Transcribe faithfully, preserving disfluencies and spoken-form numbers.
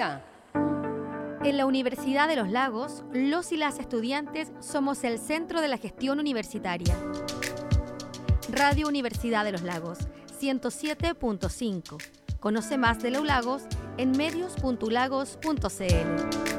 Académica. En la Universidad de los Lagos, los y las estudiantes somos el centro de la gestión universitaria. Radio Universidad de los Lagos, ciento siete punto cinco. Conoce más de los Lagos en medios punto ulagos punto c l.